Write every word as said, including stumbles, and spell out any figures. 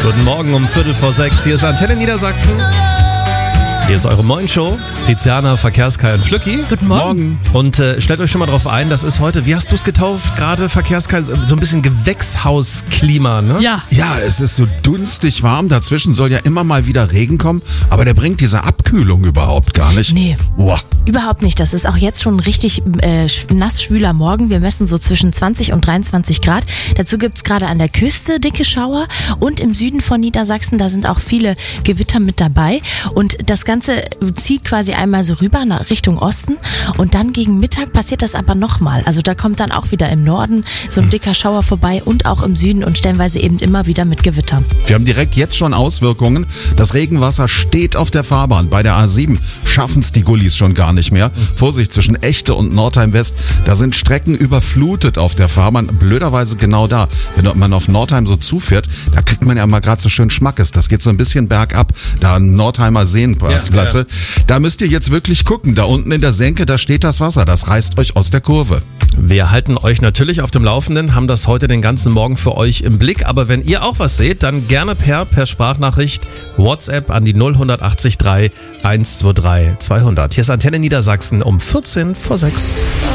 Guten Morgen um Viertel vor sechs. Hier ist Antenne Niedersachsen. Hier ist eure Moin-Show. Tiziana, Verkehrskai und Flücki. Guten Morgen. Und äh, stellt euch schon mal drauf ein, das ist heute, wie hast du es getauft? Gerade Verkehrskai, so ein bisschen Gewächshausklima, ne? Ja. Ja, es ist so dunstig warm. Dazwischen soll ja immer mal wieder Regen kommen. Aber der bringt diese Abkühlung überhaupt gar nicht. Nee. Boah. Überhaupt nicht. Das ist auch jetzt schon ein richtig äh, nass schwüler Morgen. Wir messen so zwischen zwanzig und dreiundzwanzig Grad. Dazu gibt's gerade an der Küste dicke Schauer. Und im Süden von Niedersachsen, da sind auch viele Gewitter mit dabei. Und das Ganze zieht quasi einmal so rüber nach Richtung Osten. Und dann gegen Mittag passiert das aber nochmal. Also da kommt dann auch wieder im Norden so ein dicker Schauer vorbei und auch im Süden und stellenweise eben immer wieder mit Gewittern. Wir haben direkt jetzt schon Auswirkungen. Das Regenwasser steht auf der Fahrbahn. Bei der A sieben schaffen es die Gullis schon gar nicht mehr. Vorsicht, zwischen Echte und Nordheim West, da sind Strecken überflutet auf der Fahrbahn. Blöderweise genau da. Wenn man auf Nordheim so zufährt, da kriegt man ja mal gerade so schön Schmackes. Das geht so ein bisschen bergab, da an Nordheimer Seenplatte. Ja, ja. Da müsst ihr jetzt wirklich gucken. Da unten in der Senke, da steht das Wasser. Das reißt euch aus der Kurve. Wir halten euch natürlich auf dem Laufenden, haben das heute den ganzen Morgen für euch im Blick. Aber wenn ihr auch was seht, dann gerne per, per Sprachnachricht, WhatsApp an die null acht drei eins zwei drei zweihundert. Hier ist Antenne Niedersachsen um vierzehn vor sechs.